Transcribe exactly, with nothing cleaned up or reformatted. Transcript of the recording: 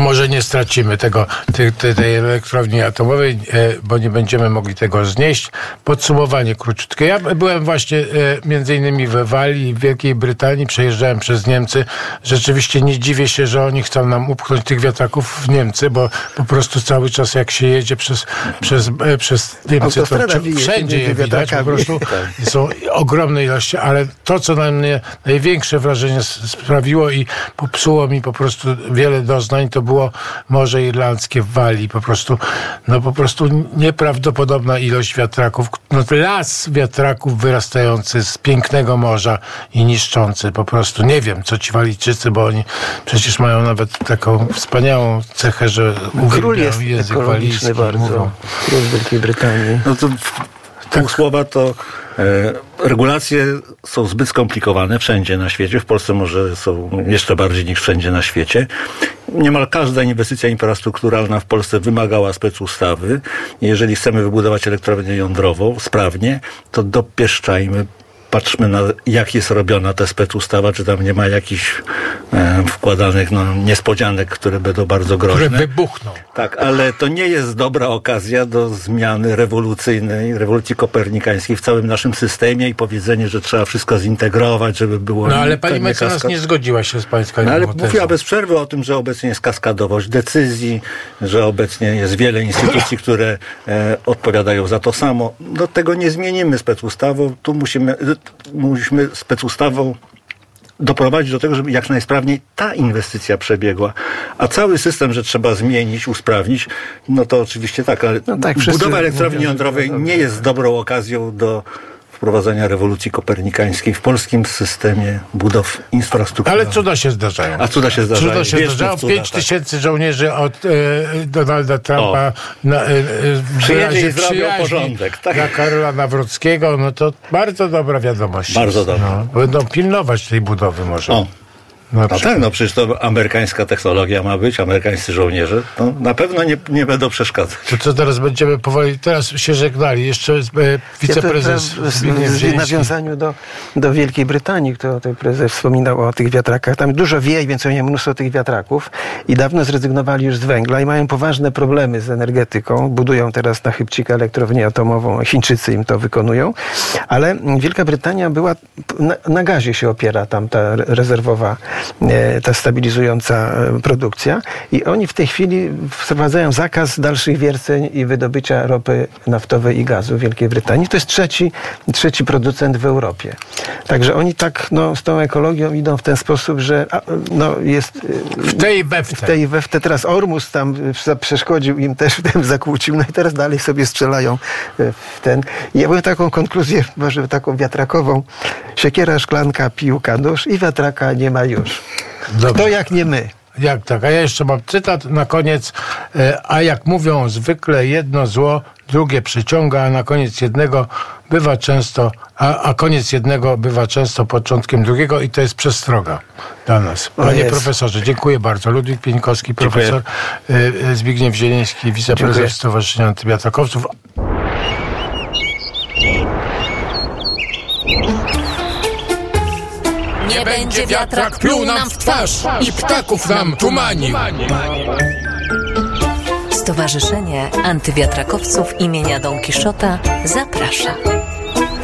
może nie stracimy tego, tej, tej elektrowni atomowej, bo nie będziemy mogli tego znieść. Podsumowanie króciutkie. Ja byłem właśnie między innymi we Walii, w Wielkiej Brytanii, przejeżdżałem przez Niemcy. Rzeczywiście nie dziwię się, że oni chcą nam upchnąć tych wiatraków w Niemcy, bo po prostu cały czas jak się jedzie przez, przez, przez Niemcy, to wszędzie je widać, po prostu są ogromne ilości, ale to, co na mnie największe wrażenie sprawiło i popsuło mi po prostu wiele doznań, to było Morze Irlandzkie w Walii. Po prostu, no po prostu nieprawdopodobna ilość wiatraków. No, las wiatraków wyrastający z pięknego morza i niszczący. Po prostu nie wiem, co ci Walijczycy, bo oni przecież mają nawet taką wspaniałą cechę, że król jest język ekologiczny bardzo. Mówią. Król Wielkiej Brytanii. No to pół tak. słowa to e, regulacje są zbyt skomplikowane wszędzie na świecie. W Polsce może są jeszcze bardziej niż wszędzie na świecie. Niemal każda inwestycja infrastrukturalna w Polsce wymagała specustawy. Jeżeli chcemy wybudować elektrownię jądrową sprawnie, to dopieszczajmy, patrzmy na jak jest robiona ta specustawa, czy tam nie ma jakichś e, wkładanych no, niespodzianek, które będą bardzo groźne. Które wybuchną. Tak, ale to nie jest dobra okazja do zmiany rewolucyjnej, rewolucji kopernikańskiej w całym naszym systemie i powiedzenie, że trzeba wszystko zintegrować, żeby było... No ale pani mecenas kaskad... nie zgodziła się z pańską no, ale mówiła bez przerwy o tym, że obecnie jest kaskadowość decyzji, że obecnie jest wiele instytucji, które e, odpowiadają za to samo. No tego nie zmienimy specustawą. Tu musimy... Musimy specustawą doprowadzić do tego, żeby jak najsprawniej ta inwestycja przebiegła. A cały system, że trzeba zmienić, usprawnić, no to oczywiście tak, ale no tak, budowa elektrowni jądrowej nie jest dobrą okazją do wprowadzania rewolucji kopernikańskiej w polskim systemie budow infrastruktury. Ale cuda się zdarzają. A cuda się zdarzają. Cuda się zdarzają. Pięć tysięcy żołnierzy od e, Donalda Trumpa na, e, przyjedzie i zrobią porządek. Tak? Dla Karola Nawrockiego, no to bardzo dobra wiadomość. Bardzo dobra. No, będą pilnować tej budowy może. O. No tak, no przecież to amerykańska technologia ma być, amerykańscy żołnierze, to na pewno nie, nie będą przeszkadzać. To co teraz będziemy powoli, teraz się żegnali, jeszcze e, wiceprezes ja w, w nawiązaniu do, do Wielkiej Brytanii, kto tutaj prezes wspominał o tych wiatrakach, tam dużo wieje, więc mają mnóstwo tych wiatraków i dawno zrezygnowali już z węgla i mają poważne problemy z energetyką, budują teraz na chybcika elektrownię atomową, Chińczycy im to wykonują, ale Wielka Brytania była, na, na gazie się opiera tam ta rezerwowa, ta stabilizująca produkcja i oni w tej chwili wprowadzają zakaz dalszych wierceń i wydobycia ropy naftowej i gazu w Wielkiej Brytanii. To jest trzeci, trzeci producent w Europie. Także oni tak no, z tą ekologią idą w ten sposób, że no, jest w tej we w te. W tej we w te. Teraz Ormus tam przeszkodził im też w tym, zakłócił, no i teraz dalej sobie strzelają w ten. I ja byłem taką konkluzję, może taką wiatrakową. Siekiera, szklanka, piłka, nóż i wiatraka nie ma już. Dobrze. Kto jak nie my? Jak tak? A ja jeszcze mam cytat na koniec. A jak mówią zwykle, jedno zło drugie przyciąga, a na koniec jednego bywa często, a, a koniec jednego bywa często początkiem drugiego i to jest przestroga dla nas. Panie profesorze, dziękuję bardzo. Ludwik Pieńkowski, profesor, y, Zbigniew Zieliński, wiceprezes dziękuję. Stowarzyszenia Antywiatrakowców. Nie będzie wiatrak pluł nam w twarz i ptaków nam tumanił. Stowarzyszenie Antywiatrakowców imienia Don Kiszota zaprasza.